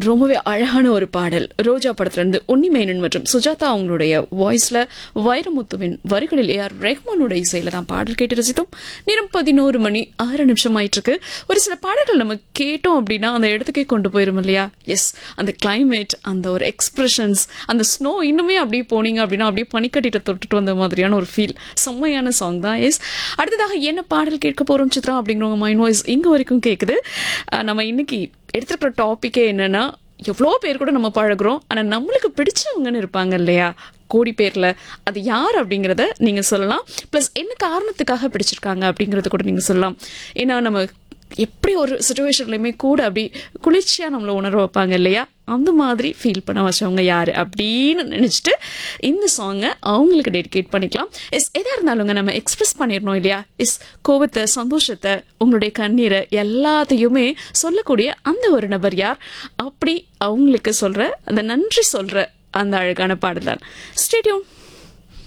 ரொம்பவே அழகான ஒரு பாடல். ரோஜா படத்துல இருந்து உன்னிமேனன் மற்றும் சுஜாதா அவங்களுடைய வாய்ஸ்ல வைரமுத்துவின் வரிகளில் ஏஆர் ரஹ்மானோட இசையில தான் பாடல் கேட்டு ரசித்தோம். நேரம் 11:06 ஆயிட்டு இருக்கு. ஒரு சில பாடல்கள் நம்ம கேட்டோம் அப்படின்னா அந்த இடத்துக்கே கொண்டு போயிரும் இல்லையா? எஸ், அந்த கிளைமேட், அந்த ஒரு எக்ஸ்பிரஷன்ஸ், அந்த ஸ்னோ இன்னுமே அப்படியே போனீங்க அப்படின்னா அப்படியே பனிக்கட்டிட்ட தொட்டுட்டு வந்த மாதிரியான ஒரு ஃபீல். செம்மையான சாங் தான். எஸ், அடுத்ததாக என்ன பாடல் கேட்க போறோம் சித்ரா அப்படிங்கிறவங்க மைண்ட் வாய்ஸ் இங்க வரைக்கும் கேக்குது. நம்ம இன்னைக்கு எடுத்துக்கிற டாபிக்கே என்னன்னா, எவ்வளோ பேர் கூட நம்ம பழகுறோம், ஆனா நம்மளுக்கு பிடிச்சவங்கன்னு இருப்பாங்க இல்லையா? கோடி பேர்ல அது யார் அப்படிங்கறத நீங்க சொல்லலாம். பிளஸ் என்ன காரணத்துக்காக பிடிச்சிருக்காங்க அப்படிங்கறத கூட நீங்க சொல்லலாம். ஏன்னா நம்ம எப்படி ஒரு சிச்சுவேஷன்லயுமே கூட அப்படி குளிர்ச்சியா நம்மள உணர வைப்பாங்க இல்லையா? அந்த மாதிரி ஃபீல் பண்ண வச்சவங்க யாரு அப்படின்னு நினைச்சிட்டு இந்த சாங்கை அவங்களுக்கு டெடிகேட் பண்ணிக்கலாம். எஸ், எதா இருந்தாலுங்க நம்ம எக்ஸ்பிரஸ் பண்ணிடணும் இல்லையா? எஸ், கோபத்தை, சந்தோஷத்தை, உங்களுடைய கண்ணீரை எல்லாத்தையுமே சொல்லக்கூடிய அந்த ஒரு நபர் யார்? அப்படி அவங்களுக்கு சொல்ற அந்த நன்றி சொல்ற அந்த அழகான பாடல் தான். Stay tune.